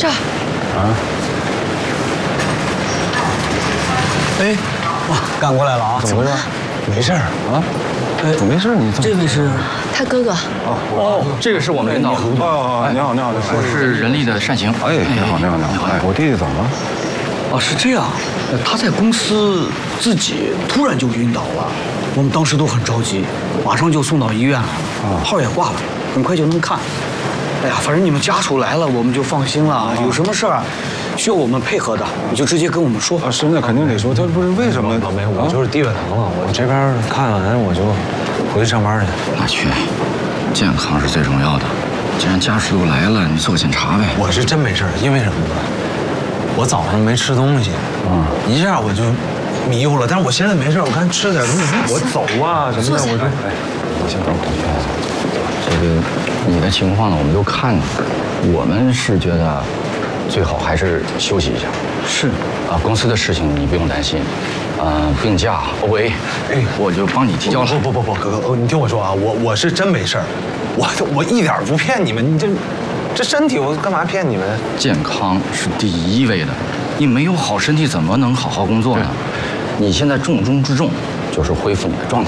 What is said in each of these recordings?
这儿。 啊。 哎，哇，赶过来了啊！ 怎么回事？没事啊？怎么没事？你这位是他哥哥。 哦，这个是我们领导。 哦，你好，你好， 我是人力的单行。 哎，你好，你好，你好。哎，我弟弟怎么了？ 哦，是这样，他在公司自己突然就晕倒了，我们当时都很着急，马上就送到医院了，号也挂了，很快就能看。哎呀，反正你们家属来了，我们就放心了。有什么事儿需要我们配合的，你就直接跟我们说。 啊，是，那肯定得说。他不是为什么？ 老梅，我就是低血糖了，我这边看完我就回去上班去。 那去，健康是最重要的。既然家属都来了，你做个检查呗。 我是真没事，因为什么呢？我早上没吃东西，一下我就迷糊了。但是我现在没事，我看吃点东西，我走啊什么的，我就。 你先等会儿。 这个你的情况呢，我们都看了，我们是觉得最好还是休息一下。 是啊，公司的事情你不用担心。病假 OA， 哎，我就帮你提交了。 不，哥哥，你听我说啊，我是真没事儿，我一点不骗你们，你这身体我干嘛骗你们？ 健康是第一位的，你没有好身体怎么能好好工作呢？你现在重中之重就是恢复你的状态。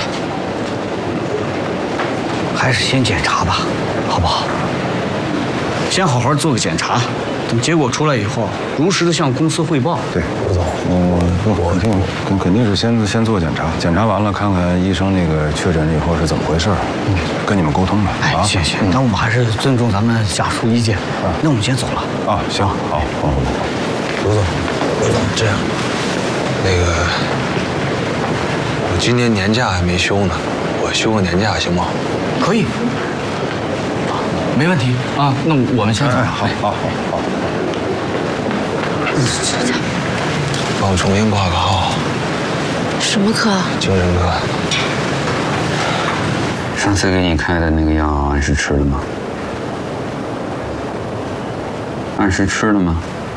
还是先检查吧，好不好？先好好做个检查，等结果出来以后，如实的向公司汇报。 对，吴总，我肯定是先做检查，检查完了看看医生那个确诊以后是怎么回事，跟你们沟通吧。 哎，行，那我们还是尊重咱们家属意见。那我们先走了。 啊，行，好。 卢总，这样，那个，我今年年假还没休呢，我休个年假行吗？ 可以，没问题啊。那我们先走。 好。 帮我重新挂个号。 什么科？ 精神科。 上次给你开的那个药按时吃了吗？按时吃了吗？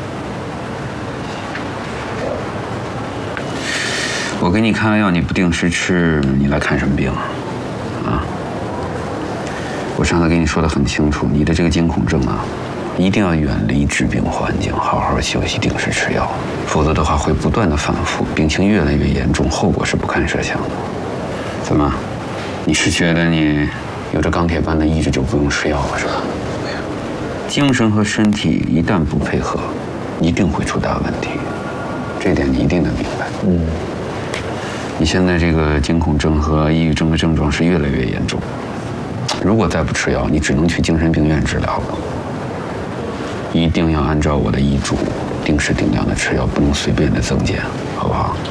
我给你开了药，你不定时吃，你来看什么病啊？我上次跟你说的很清楚，你的这个惊恐症啊，一定要远离致病环境，好好休息，定时吃药，否则的话会不断的反复，病情越来越严重，后果是不堪设想的。怎么，你是觉得你有着钢铁般的意志就不用吃药了是吧？精神和身体一旦不配合，一定会出大问题，这点你一定能明白。你现在这个惊恐症和抑郁症的症状是越来越严重，如果再不吃药，你只能去精神病院治疗了。一定要按照我的医嘱，定时定量的吃药，不能随便的增减，好不好？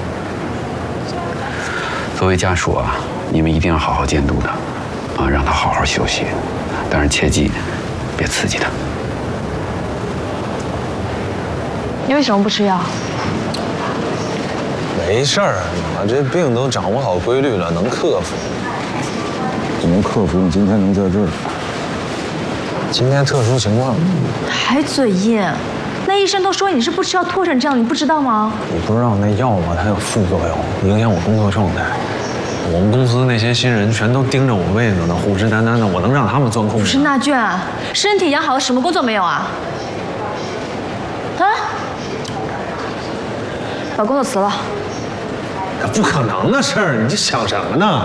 作为家属啊，你们一定要好好监督他，让他好好休息，但是切记别刺激他。 你为什么不吃药？ 没事儿，我这病都掌握好规律了，能克服。 怎么克服？你今天能在这儿？ 今天特殊情况。 还嘴硬？那医生都说你是不吃药拖成这样，你不知道吗？ 你不知道那药吧，它有副作用，影响我工作状态。我们公司那些新人全都盯着我位子呢，虎视眈眈的，我能让他们钻空子？ 不是那卷，身体养好了，什么工作没有啊？把工作辞了。 不可能的事儿，你这想什么呢？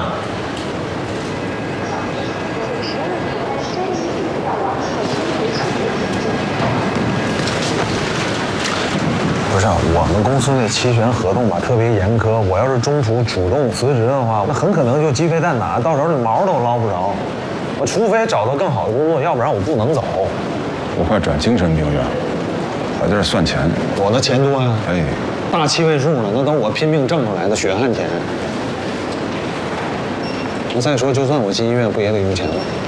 不是，我们公司那期权合同吧特别严苛，我要是中途主动辞职的话，那很可能就鸡飞蛋打，到时候这毛都捞不着。我除非找到更好的工作，要不然我不能走。 我快转精神病院，还在这算钱。 我的钱多呀， 哎， 大7位数呢，那都是我拼命挣回来的血汗钱。再说，就算我进医院，不也得用钱吗？